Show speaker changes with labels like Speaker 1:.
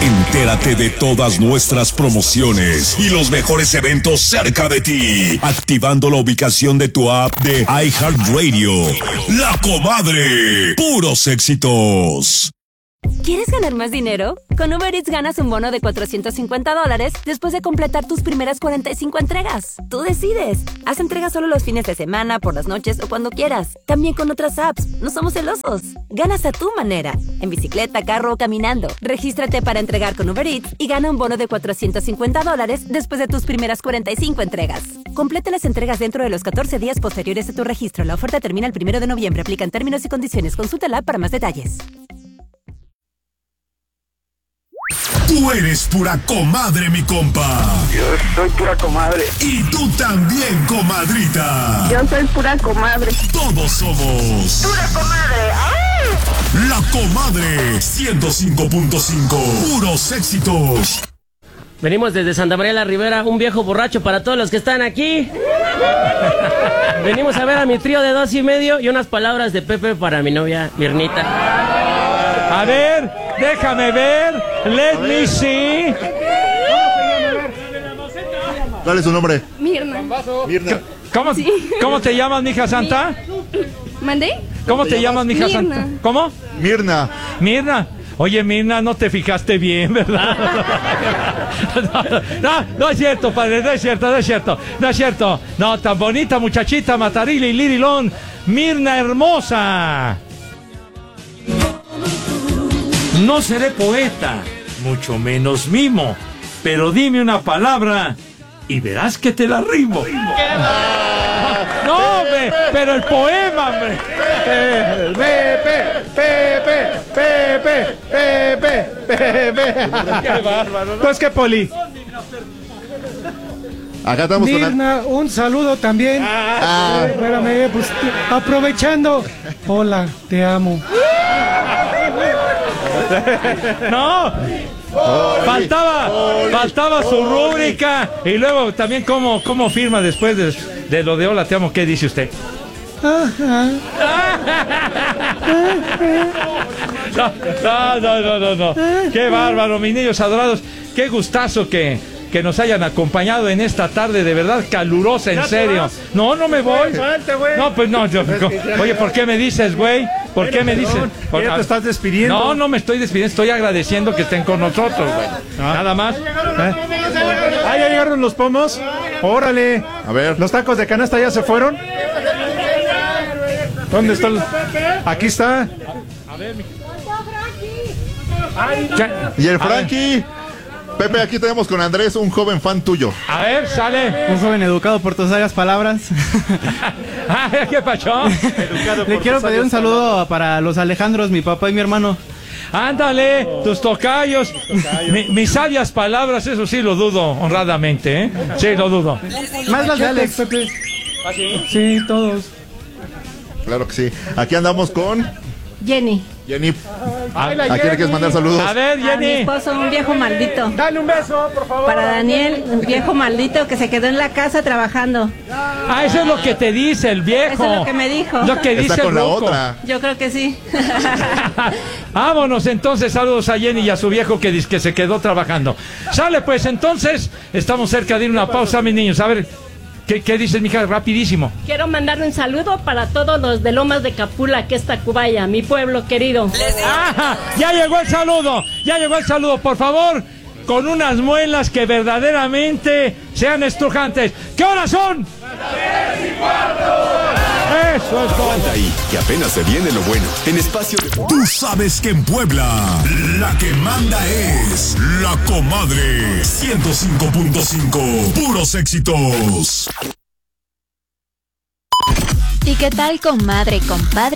Speaker 1: Entérate de todas nuestras promociones y los mejores eventos cerca de ti, activando la ubicación de tu app de iHeartRadio. La Comadre, puros éxitos.
Speaker 2: ¿Quieres ganar más dinero? Con Uber Eats ganas un bono de $450 después de completar tus primeras 45 entregas. Tú decides. Haz entregas solo los fines de semana, por las noches o cuando quieras. También con otras apps. No somos celosos. Ganas a tu manera. En bicicleta, carro o caminando. Regístrate para entregar con Uber Eats y gana un bono de $450 después de tus primeras 45 entregas. Completa las entregas dentro de los 14 días posteriores a tu registro. La oferta termina el 1 de noviembre. Aplican términos y condiciones. Consulta la app para más detalles.
Speaker 1: Tú eres pura comadre, mi compa.
Speaker 3: Yo soy pura comadre.
Speaker 1: Y tú también, comadrita.
Speaker 4: Yo soy pura comadre.
Speaker 1: Todos somos
Speaker 4: ¡Pura comadre! ¡Ay!
Speaker 1: La Comadre 105.5. Puros éxitos.
Speaker 5: Venimos desde Santa María la Ribera, un viejo borracho para todos los que están aquí. Venimos a ver a mi trío de 2 y medio y unas palabras de Pepe para mi novia Mirnita.
Speaker 6: A ver, déjame ver. Let me see.
Speaker 7: ¿Cuál es su nombre?
Speaker 4: Mirna.
Speaker 7: Mirna.
Speaker 6: ¿Cómo te llamas, mija santa?
Speaker 4: ¿Mandé?
Speaker 6: ¿Cómo te llamas, mija
Speaker 4: Mirna.
Speaker 6: santa? ¿Cómo?
Speaker 7: Mirna.
Speaker 6: Mirna. Oye, Mirna, no te fijaste bien, ¿verdad? No es cierto, padre, no es cierto. No, tan bonita muchachita, Matarili, Lirilón. Mirna hermosa. No seré poeta, mucho menos mimo, pero dime una palabra y verás que te la rimo. No, hombre, pero el poema, hombre. Pepe. Qué bárbaro, ¿no? Pues qué, Poli.
Speaker 7: Acá estamos
Speaker 8: Mirna, un saludo también. Espérame, pues aprovechando. Hola, te amo.
Speaker 6: No, faltaba su rúbrica. Y luego también cómo firma después de lo de hola, te amo. ¿Qué dice usted? No. Qué bárbaro, mis niños adorados. Qué gustazo que nos hayan acompañado en esta tarde, de verdad calurosa, en serio. No me voy. No, pues no. Oye, ¿por qué me dices, güey? ¿Por qué me dices?
Speaker 8: ¿Ya te estás despidiendo?
Speaker 6: No me estoy despidiendo, estoy agradeciendo que estén con nosotros, güey. Nada más.
Speaker 8: Ah, ya llegaron los pomos. Órale.
Speaker 7: A ver.
Speaker 8: ¿Los tacos de canasta ya se fueron? ¿Dónde están? Aquí está.
Speaker 6: A ver,
Speaker 7: Y el Frankie. Pepe, aquí tenemos con Andrés, un joven fan tuyo.
Speaker 6: A ver, sale.
Speaker 9: Un joven educado por tus sabias palabras.
Speaker 6: ¿Qué pasó?
Speaker 9: Le quiero pedir un saludo para los Alejandros, mi papá y mi hermano.
Speaker 6: Ándale, tus tocayos. Mis sabias palabras, eso sí lo dudo, honradamente, ¿eh? Sí, lo dudo.
Speaker 9: Más las de Alex.
Speaker 8: Pepe.
Speaker 6: ¿Ah, sí?
Speaker 8: Sí, todos.
Speaker 7: Claro que sí. Aquí andamos con
Speaker 4: Jenny.
Speaker 7: Jenny. ¿A quién le quieres mandar saludos?
Speaker 6: A ver,
Speaker 4: A mi
Speaker 6: Jenny.
Speaker 4: esposo, un viejo maldito.
Speaker 8: Dale un beso, por favor.
Speaker 4: Para Daniel, un viejo maldito que se quedó en la casa trabajando.
Speaker 6: Eso es lo que te dice el viejo.
Speaker 4: Eso es lo que me dijo.
Speaker 6: Lo que dice
Speaker 7: Está con
Speaker 6: el
Speaker 7: la
Speaker 6: ruco.
Speaker 7: otra.
Speaker 4: Yo creo que sí.
Speaker 6: Vámonos entonces, saludos a Jenny y a su viejo que dice que se quedó trabajando. Sale pues, entonces, estamos cerca de ir a una pausa, mis niños. A ver, ¿qué dices, mija? Rapidísimo.
Speaker 10: Quiero mandar un saludo para todos los de Lomas de Capula, que es Tacubaya, mi pueblo querido.
Speaker 6: ¡Ajá! Ya llegó el saludo, por favor, con unas muelas que verdaderamente sean estrujantes. ¿Qué horas son?
Speaker 1: Las 3:15.
Speaker 6: Eso es todo.
Speaker 1: Aguanta ahí, que apenas se viene lo bueno. En Espacio de... Tú sabes que en Puebla, la que manda es La Comadre 105.5. Puros éxitos.
Speaker 2: ¿Y qué tal, comadre, compadre?